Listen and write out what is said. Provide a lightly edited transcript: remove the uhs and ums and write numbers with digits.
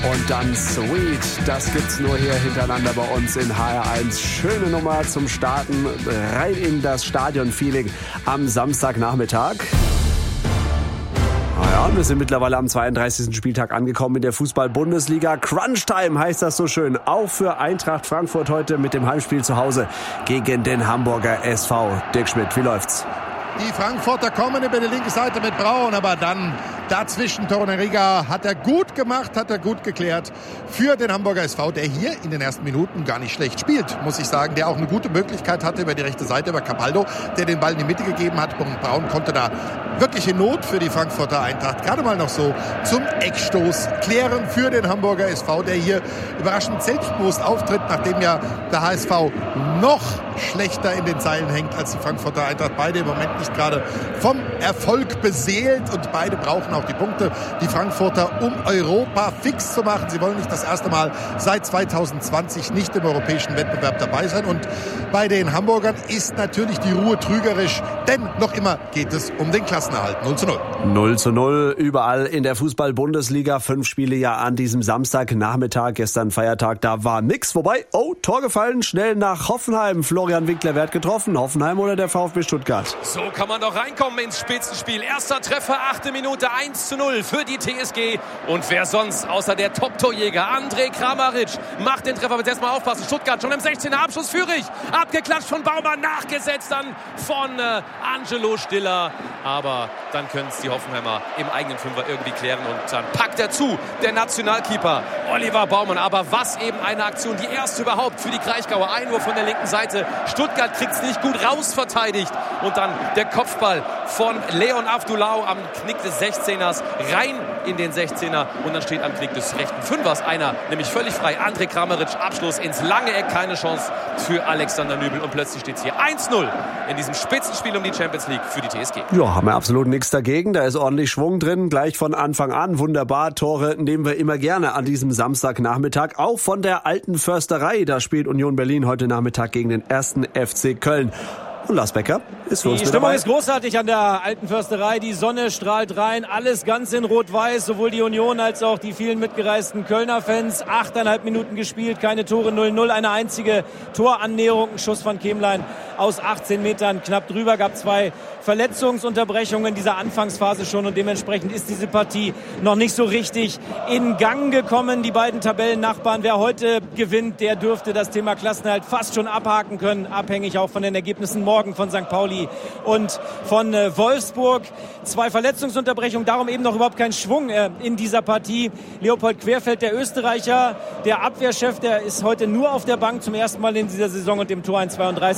Und dann Sweet, das gibt's nur hier hintereinander bei uns in HR1. Schöne Nummer zum Starten, rein in das Stadion-Feeling am Samstagnachmittag. Ja, wir sind mittlerweile am 32. Spieltag angekommen in der Fußball-Bundesliga. Crunch-Time heißt das so schön. Auch für Eintracht Frankfurt heute mit dem Heimspiel zu Hause gegen den Hamburger SV. Dirk Schmidt, wie läuft's? Die Frankfurter kommen über die linke Seite mit Braun, aber dann dazwischen Torunariga hat er gut gemacht, hat er gut geklärt für den Hamburger SV, der hier in den ersten Minuten gar nicht schlecht spielt, muss ich sagen, der auch eine gute Möglichkeit hatte über die rechte Seite, über Capaldo, der den Ball in die Mitte gegeben hat. Und Braun konnte da wirklich in Not für die Frankfurter Eintracht gerade mal noch so zum Eckstoß klären für den Hamburger SV, der hier überraschend selbstbewusst auftritt, nachdem ja der HSV noch schlechter in den Zeilen hängt als die Frankfurter Eintracht. Beide im Moment nicht gerade vom Erfolg beseelt und beide brauchen auch die Punkte, die Frankfurter, um Europa fix zu machen. Sie wollen nicht das erste Mal seit 2020 nicht im europäischen Wettbewerb dabei sein. Und bei den Hamburgern ist natürlich die Ruhe trügerisch, denn noch immer geht es um den Klassenerhalt. 0:0. 0:0 überall in der Fußball-Bundesliga. 5 Spiele ja an diesem Samstagnachmittag, gestern Feiertag, da war nix. Wobei, Tor gefallen, schnell nach Hoffenheim. Florian Winkler, wer hat getroffen? Hoffenheim oder der VfB Stuttgart? So kann man doch reinkommen ins Spitzenspiel. Erster Treffer, 8. Minute, 1:0 für die TSG. Und wer sonst außer der Top-Torjäger Andrej Kramaric macht den Treffer. Jetzt erstmal aufpassen. Stuttgart schon im 16er Abschluss führig. Abgeklatscht von Baumann, nachgesetzt dann von Angelo Stiller. Aber dann können es die Hoffenheimer im eigenen Fünfer irgendwie klären. Und dann packt er zu, der Nationalkeeper Oliver Baumann. Aber was eben eine Aktion, die erste überhaupt für die Kraichgauer. Einwurf von der linken Seite. Stuttgart kriegt es nicht gut rausverteidigt. Und dann der Kopfball von Leon Avdulau am Knick des 16ers rein in den 16er. Und dann steht am Knick des rechten Fünfers einer, nämlich völlig frei. Andrej Kramaric, Abschluss ins lange Eck. Keine Chance für Alexander Nübel. Und plötzlich steht es hier 1:0 in diesem Spitzenspiel um die Champions League für die TSG. Ja, haben wir absolut nichts dagegen. Da ist ordentlich Schwung drin, gleich von Anfang an. Wunderbar, Tore nehmen wir immer gerne an diesem Samstagnachmittag. Auch von der Alten Försterei. Da spielt Union Berlin heute Nachmittag gegen den 1. FC Köln. Und Lars Becker ist für uns Die mit Stimmung dabei. ist großartig an der Alten Försterei. Die Sonne strahlt rein. Alles ganz in Rot-Weiß. Sowohl die Union als auch die vielen mitgereisten Kölner Fans. 8,5 Minuten gespielt. Keine Tore, 0:0. Eine einzige Torannäherung. Ein Schuss von Kemlein aus 18 Metern knapp drüber. Gab 2 Verletzungsunterbrechungen in dieser Anfangsphase schon. Und dementsprechend ist diese Partie noch nicht so richtig in Gang gekommen. Die beiden Tabellennachbarn. Wer heute gewinnt, der dürfte das Thema Klassenerhalt fast schon abhaken können. Abhängig auch von den Ergebnissen morgen von St. Pauli und von Wolfsburg. 2 Verletzungsunterbrechungen, darum eben noch überhaupt kein Schwung in dieser Partie. Leopold Querfeld, der Österreicher, der Abwehrchef, der ist heute nur auf der Bank zum ersten Mal in dieser Saison und im Tor ein 32